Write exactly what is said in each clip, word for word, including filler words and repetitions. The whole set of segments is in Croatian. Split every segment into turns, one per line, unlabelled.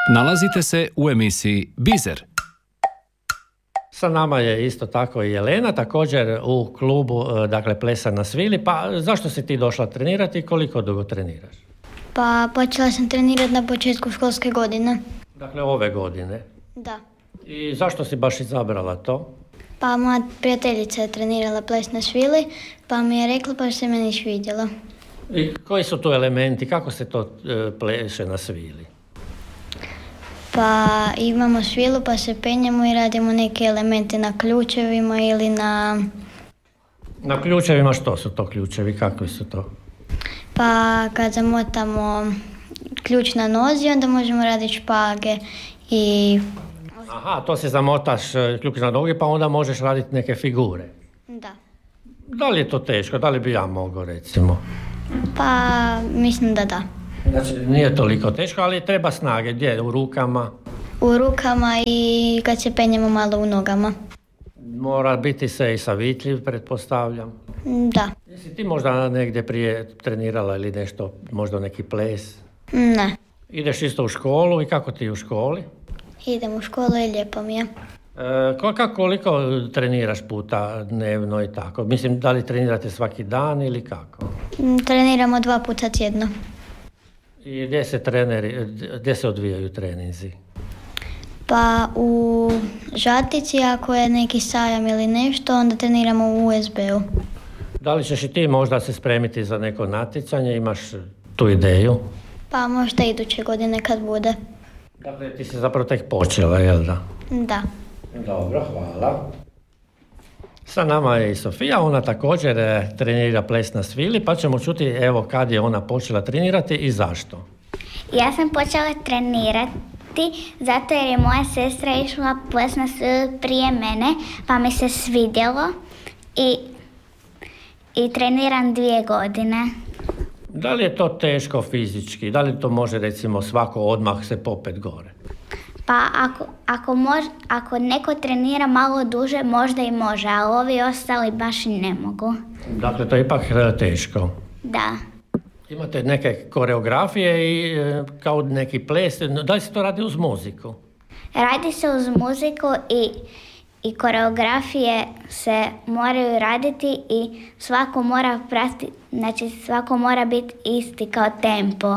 Nalazite se u emisiji Bizer.
Sa nama je isto tako i Jelena, također u klubu, dakle, Plesa na svili. Pa zašto si ti došla trenirati i koliko dugo treniraš?
Pa počela sam trenirati na početku školske godine.
Dakle, ove godine?
Da.
I zašto si baš izabrala to?
Pa moja prijateljica je trenirala ples na svili, pa mi je rekla, pa se meni svidjelo.
I koji su tu elementi, kako se to e, pleše na svili?
Pa imamo svilu, pa se penjemo i radimo neke elemente na ključevima ili na...
Na ključevima što su to ključevi, kakvi su to?
Pa kad zamotamo ključ na nozi, onda možemo raditi špage i...
Aha, to se zamotaš ključ na nogi, pa onda možeš raditi neke figure.
Da.
Da li je to teško, da li bi ja mogao, recimo?
Pa mislim da da.
Znači, nije toliko teško, ali treba snage. Gdje? U rukama?
U rukama i kad se penjemo malo u nogama.
Mora biti se i savitljiv, pretpostavljam.
Da.
Jesi ti možda negdje prije trenirala ili nešto, možda neki ples?
Ne.
Ideš isto u školu i kako ti u školi?
Idem u školu i lijepo mi je.
E, koliko, koliko treniraš puta dnevno i tako? Mislim, da li trenirate svaki dan ili kako?
Treniramo dva puta tjedno.
I gdje se treneri, gdje se odvijaju treninzi?
Pa u Žatici, ako je neki sajam ili nešto, onda treniramo u U S B-u.
Da li ćeš i ti možda se spremiti za neko natjecanje, imaš tu ideju?
Pa možda iduće godine kad bude.
Dakle, ti si zapravo tek počela, jel da?
Da.
Dobro, hvala. Sa nama je i Sofija, ona također trenira ples na svili, pa ćemo čuti evo kad je ona počela trenirati i zašto.
Ja sam počela trenirati zato jer je moja sestra išla ples na svili prije mene, pa mi se svidjelo i, i treniram dvije godine.
Da li je to teško fizički? Da li to može recimo svako odmah se popet gore?
Pa ako, ako, mož, ako neko trenira malo duže, možda i može, ali ovi ostali baš i ne mogu.
Dakle, to je ipak teško.
Da.
Imate neke koreografije i kao neki ples, da li se to radi uz muziku?
Radi se uz muziku i, i koreografije se moraju raditi i svako mora pratiti, znači svako mora biti isti kao tempo.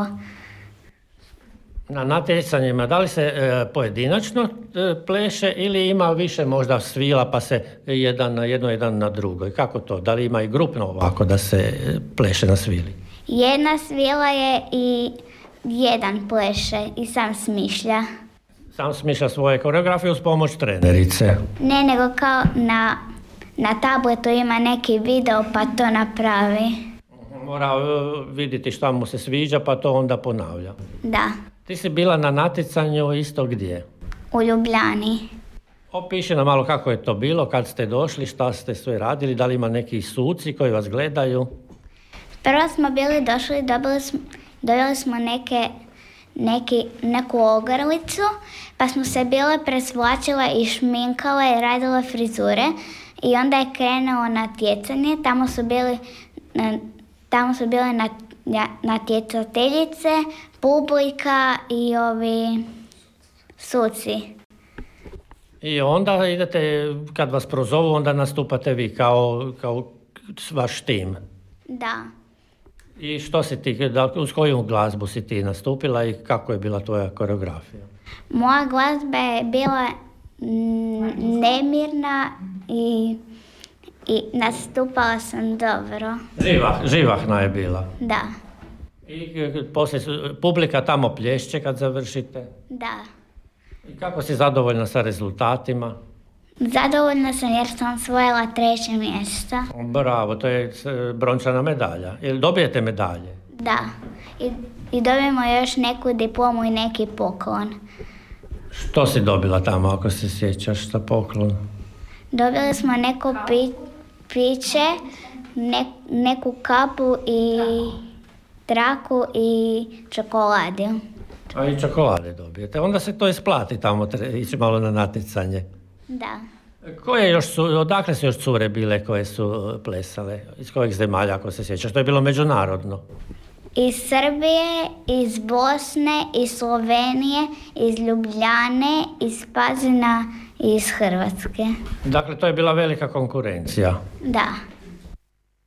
Na natjecanjima, da li se e, pojedinačno e, pleše ili ima više možda svila pa se jedan na jedno, jedan na drugo? Kako to? Da li ima i grupno ovako da se e, pleše na svili?
Jedna svila je i jedan pleše i sam smišlja.
Sam smišlja svoje koreografije uz pomoć trenerice?
Ne, nego kao na, na tabletu ima neki video pa to napravi.
Mora e, vidjeti šta mu se sviđa pa to onda ponavlja?
Da.
Ti si bila na natjecanju isto gdje?
U Ljubljani.
Opiši nam malo kako je to bilo, kad ste došli, šta ste sve radili, da li ima neki suci koji vas gledaju?
Prvo smo bili došli, dobili smo, dobili smo neke, neki, neku ogrlicu, pa smo se bile presvlačile i šminkale i radile frizure i onda je krenulo natjecanje, tamo su bili, tamo su bile na natjecateljice, publika i ovi suci.
I onda idete, kad vas prozovu, onda nastupate vi kao, kao vaš tim?
Da.
I što si ti, da, uz koju glazbu si ti nastupila i kako je bila tvoja koreografija?
Moja glazba je bila mm, nemirna i, i nastupala sam dobro.
Živah, živahna je bila?
Da.
I poslije publika tamo plješće kad završite?
Da.
I kako si zadovoljna sa rezultatima?
Zadovoljna sam jer sam osvojila treće mjesto.
Bravo, to je brončana medalja. Jel dobijete medalje?
Da. I, i dobijemo još neku diplomu i neki poklon.
Što si dobila tamo, ako se sjećaš, za poklon?
Dobili smo neko pi, piće, ne, neku kapu i traku i čokoladu.
A i čokolade dobijete. Onda se to isplati tamo, ići malo na natjecanje.
Da.
Koje još su, odakle su još cure bile koje su plesale? Iz kojih zemalja, ako se sjećaš? To je bilo međunarodno.
iz Srbije, iz Bosne, iz Slovenije, iz Ljubljane, iz Pazina i iz Hrvatske.
Dakle, to je bila velika konkurencija.
Da.